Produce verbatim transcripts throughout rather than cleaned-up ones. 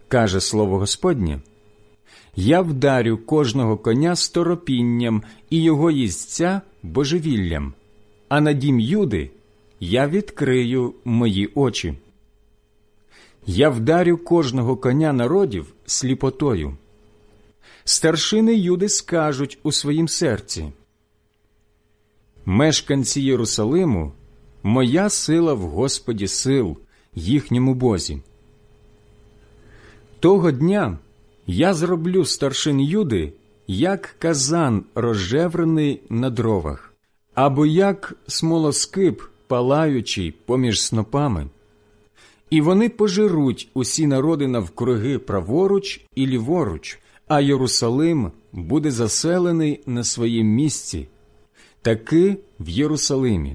каже слово Господнє, я вдарю кожного коня сторопінням і його їздця божевіллям, а на дім Юди я відкрию мої очі. Я вдарю кожного коня народів сліпотою. Старшини Юди скажуть у своїм серці, мешканці Єрусалиму, моя сила в Господі сил, їхньому Бозі. Того дня я зроблю старшин Юди, як казан розжеврений на дровах, або як смолоскип, палаючий поміж снопами. І вони пожируть усі народи навкруги праворуч і ліворуч, а Єрусалим буде заселений на своїм місці, таки в Єрусалимі.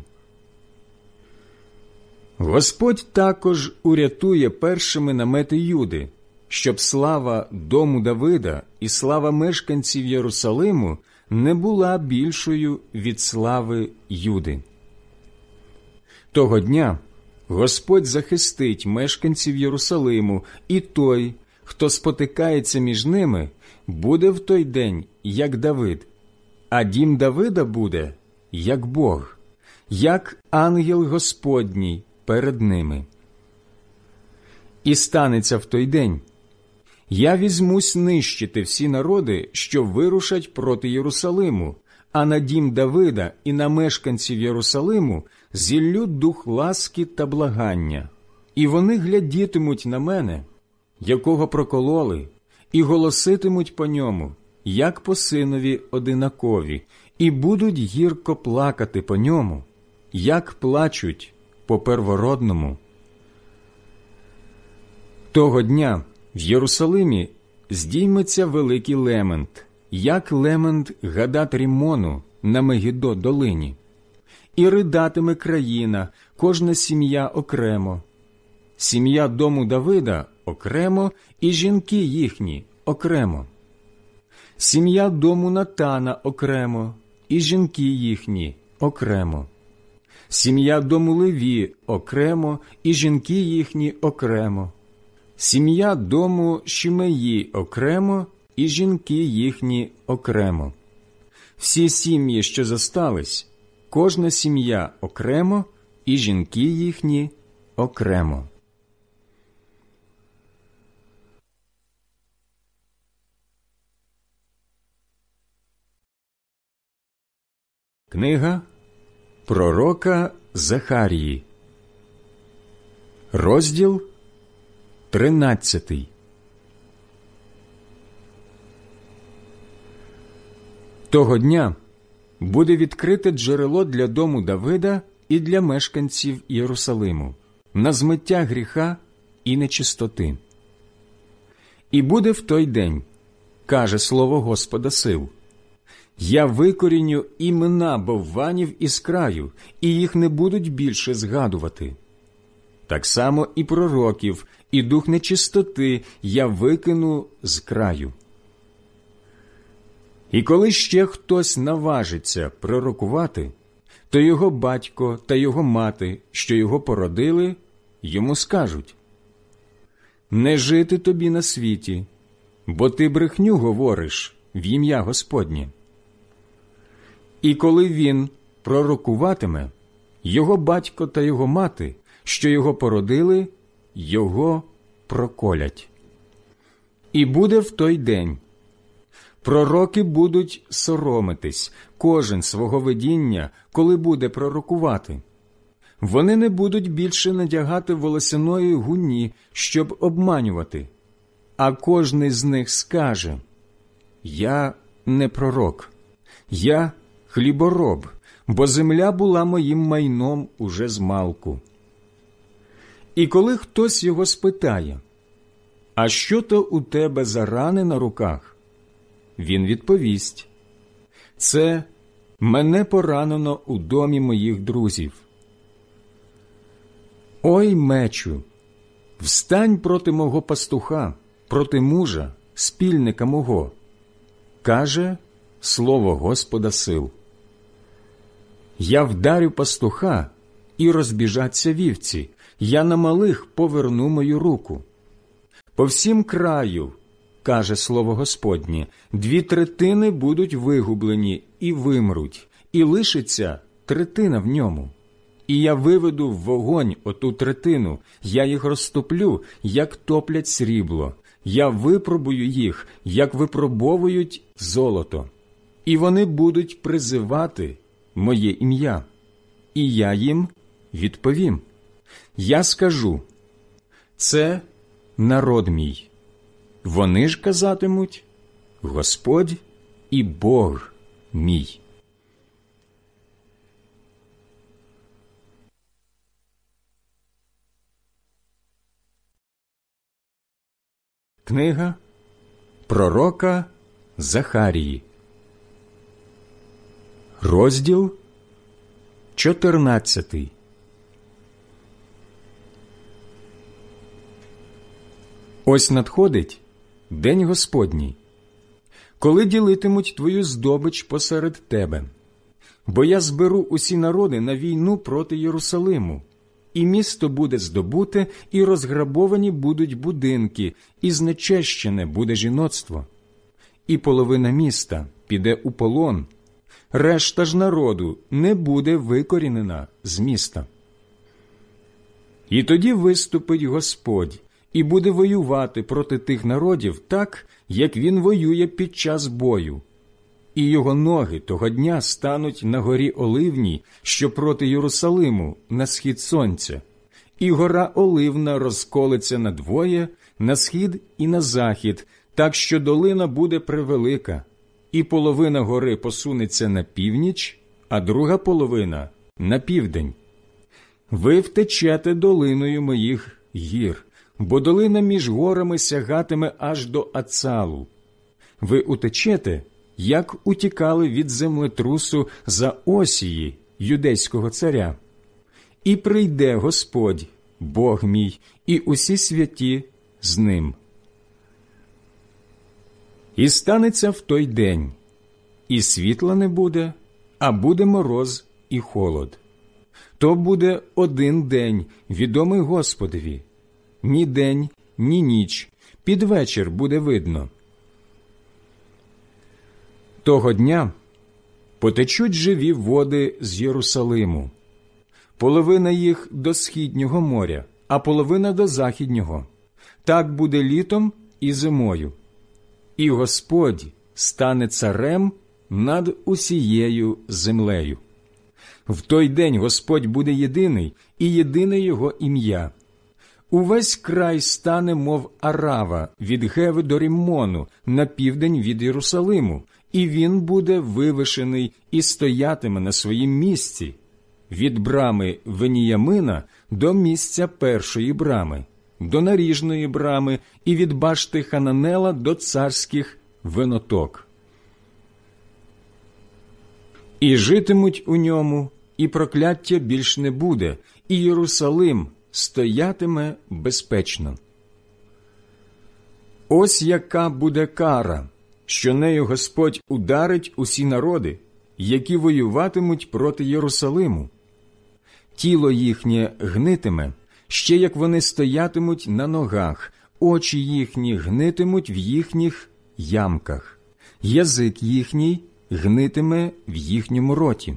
Господь також урятує першими намети Юди, щоб слава дому Давида і слава мешканців Єрусалиму не була більшою від слави Юди. Того дня Господь захистить мешканців Єрусалиму, і той, хто спотикається між ними, буде в той день, як Давид, а дім Давида буде, як Бог, як ангел Господній перед ними. І станеться в той день, я візьмусь нищити всі народи, що вирушать проти Єрусалиму, а на дім Давида і на мешканців Єрусалиму зіллю дух ласки та благання, і вони глядітимуть на мене, якого прокололи, і голоситимуть по ньому, як по синові одинакові, і будуть гірко плакати по ньому, як плачуть по первородному. Того дня в Єрусалимі здійметься великий лемент, як лемент Гадат-Рімону на Мегідо-долині. І ридатиме країна, кожна сім'я окремо. Сім'я дому Давида окремо, і жінки їхні окремо. Сім'я дому Натана окремо, і жінки їхні окремо. Сім'я дому Леві окремо, і жінки їхні окремо. Сім'я дому Шимеї окремо, і жінки їхні окремо. Всі сім'ї, що зостались, кожна сім'я окремо, і жінки їхні окремо. Книга пророка Захарії, розділ тринадцятий. Того дня буде відкрите джерело для дому Давида і для мешканців Єрусалиму, на змиття гріха і нечистоти. І буде в той день, каже слово Господа сил, я викоріню імена бовванів із краю, і їх не будуть більше згадувати. Так само і пророків, і дух нечистоти я викину з краю. І коли ще хтось наважиться пророкувати, то його батько та його мати, що його породили, йому скажуть: «Не жити тобі на світі, бо ти брехню говориш в ім'я Господнє». І коли він пророкуватиме, його батько та його мати, що його породили, його проколять. І буде в той день. Пророки будуть соромитись, кожен свого видіння, коли буде пророкувати. Вони не будуть більше надягати волосяної гуні, щоб обманювати. А кожний з них скаже: «Я не пророк, я хлібороб, бо земля була моїм майном уже змалку». І коли хтось його спитає: «А що то у тебе за рани на руках?» Він відповість: «Це мене поранено у домі моїх друзів». «Ой, мечу, встань проти мого пастуха, проти мужа, спільника мого», каже слово Господа сил. «Я вдарю пастуха, і розбіжаться вівці, я на малих поверну мою руку. По всім краю, каже слово Господнє, дві третини будуть вигублені і вимруть, і лишиться третина в ньому. І я виведу в вогонь оту третину, я їх розтоплю, як топлять срібло, я випробую їх, як випробовують золото. І вони будуть призивати моє ім'я, і я їм відповім. Я скажу: це народ мій. Вони ж казатимуть: Господь і Бог мій. Книга пророка Захарії, розділ чотирнадцятий. Ось надходить день Господній, коли ділитимуть твою здобич посеред тебе. Бо я зберу усі народи на війну проти Єрусалиму, і місто буде здобуте, і розграбовані будуть будинки, і знечещене буде жіноцтво. І половина міста піде у полон, решта ж народу не буде викорінена з міста. І тоді виступить Господь і буде воювати проти тих народів так, як він воює під час бою. І його ноги того дня стануть на горі Оливній, що проти Єрусалиму, на схід сонця. І гора Оливна розколеться надвоє, на схід і на захід, так що долина буде превелика. І половина гори посунеться на північ, а друга половина – на південь. Ви втечете долиною моїх гір, бо долина між горами сягатиме аж до Ацалу. Ви утечете, як утікали від землетрусу за Осії, юдейського царя. І прийде Господь, Бог мій, і усі святі з ним. І станеться в той день, і світла не буде, а буде мороз і холод. То буде один день, відомий Господові. Ні день, ні ніч, під вечір буде видно. Того дня потечуть живі води з Єрусалиму, половина їх до східнього моря, а половина до західнього. Так буде літом і зимою. І Господь стане царем над усією землею. В той день Господь буде єдиний, і єдине його ім'я. Увесь край стане, мов Арава, від Геви до Ріммону, на південь від Єрусалиму, і він буде вивишений і стоятиме на своїм місці, від брами Веніямина до місця першої брами, до наріжної брами і від башти Хананела до царських виноток. І житимуть у ньому, і прокляття більш не буде, і Єрусалим стоятиме безпечно. Ось яка буде кара, що нею Господь ударить усі народи, які воюватимуть проти Єрусалиму. Тіло їхнє гнитиме, ще як вони стоятимуть на ногах, очі їхні гнитимуть в їхніх ямках, язик їхній гнитиме в їхньому роті.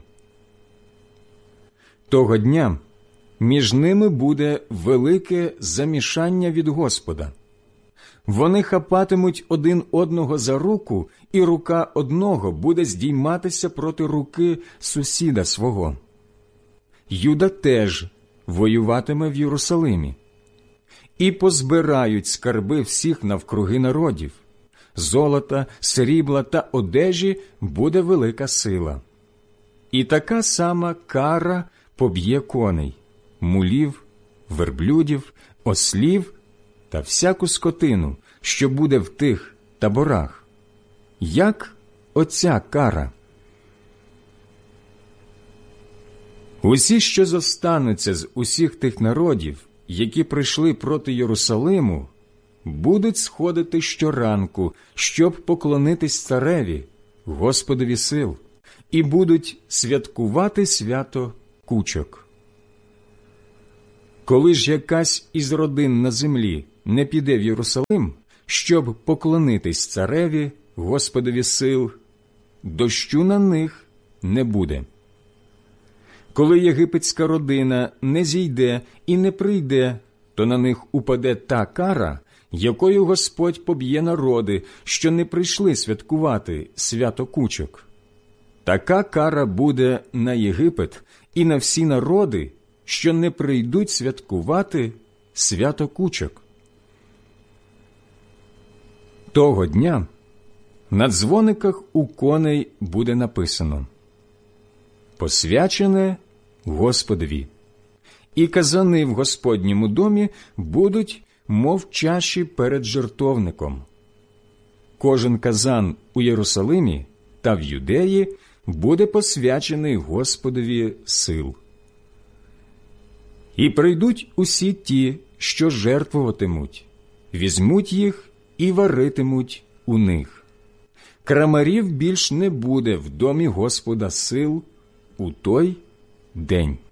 Того дня між ними буде велике замішання від Господа. Вони хапатимуть один одного за руку, і рука одного буде здійматися проти руки сусіда свого. Юда теж воюватиме в Єрусалимі. І позбирають скарби всіх навкруги народів. Золота, срібла та одежі буде велика сила. І така сама кара поб'є коней, мулів, верблюдів, ослів та всяку скотину, що буде в тих таборах. Як оця кара? Усі, що зостануться з усіх тих народів, які прийшли проти Єрусалиму, будуть сходити щоранку, щоб поклонитись цареві, Господові сил, і будуть святкувати свято кучок. Коли ж якась із родин на землі не піде в Єрусалим, щоб поклонитись цареві, Господові сил, дощу на них не буде. Коли єгипетська родина не зійде і не прийде, то на них упаде та кара, якою Господь поб'є народи, що не прийшли святкувати свято кучок. Така кара буде на Єгипет і на всі народи, що не прийдуть святкувати свято кучок. Того дня на дзвониках у коней буде написано: «Посвячене Господові». І казани в Господньому домі будуть, мов чаші перед жертовником. Кожен казан у Єрусалимі та в Юдеї буде посвячений Господові сил. І прийдуть усі ті, що жертвуватимуть, візьмуть їх і варитимуть у них. Крамарів більш не буде в домі Господа сил у той день.